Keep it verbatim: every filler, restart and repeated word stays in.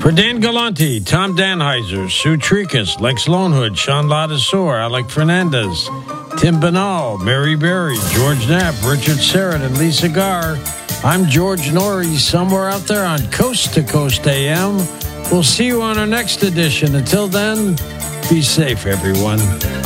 For Dan Galante, Tom Danheiser, Sue Tricus, Lex Lonehood, Sean Ladasor, Alec Fernandez, Tim Banal, Mary Berry, George Knapp, Richard Serrett, and Lisa Garr, I'm George Norrie, somewhere out there on Coast to Coast A M. We'll see you on our next edition. Until then, be safe, everyone.